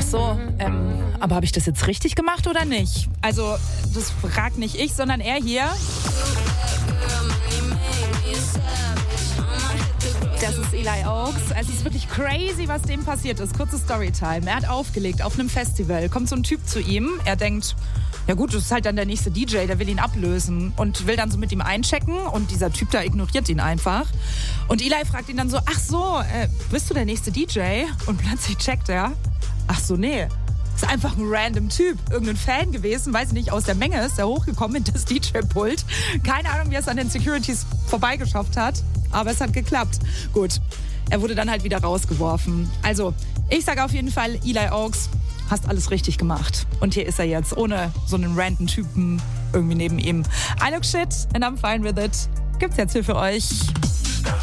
so, aber habe ich das jetzt richtig gemacht oder nicht? Also, das fragt nicht ich, sondern er hier. Das ist Eli Oaks. Es ist wirklich crazy, was dem passiert ist. Kurze Storytime. Er hat aufgelegt auf einem Festival. Kommt so ein Typ zu ihm. Er denkt, ja gut, das ist halt dann der nächste DJ, der will ihn ablösen und will dann so mit ihm einchecken und dieser Typ da ignoriert ihn einfach. Und Eli fragt ihn dann so, ach so, bist du der nächste DJ? Und plötzlich checkt er, ach so, nee. Ist einfach ein random Typ, irgendein Fan gewesen, weiß ich nicht, aus der Menge ist er hochgekommen in das DJ-Pult. Keine Ahnung, wie er es an den Securities vorbeigeschafft hat, aber es hat geklappt. Gut, er wurde dann halt wieder rausgeworfen. Also, ich sage auf jeden Fall, Eli Oaks, hast alles richtig gemacht. Und hier ist er jetzt, ohne so einen random Typen irgendwie neben ihm. I look shit and I'm fine with it. Gibt's jetzt hier für euch.